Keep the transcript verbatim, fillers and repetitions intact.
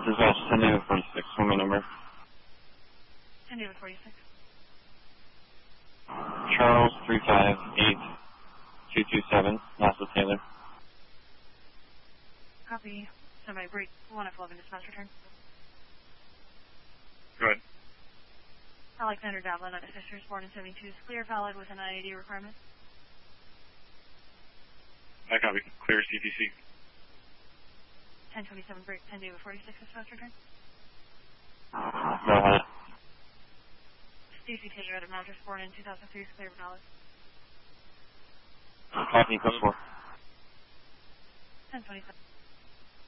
Dispatch ten David forty-six, one my number. ten David forty-six. Charles three five eight two two seven, last with Taylor. Copy. Somebody break one F eleven dispatch return. Go ahead. Alexander Davlin at Fishers, born in seventy-two, is clear, valid with an I A D requirement. I copy. Clear C T C. ten twenty-seven break, ten David forty-six dispatch return. Go ahead. Stacy Taylor at Mattress, born in two thousand three, is clear, valid. Copy, code four. ten twenty-seven.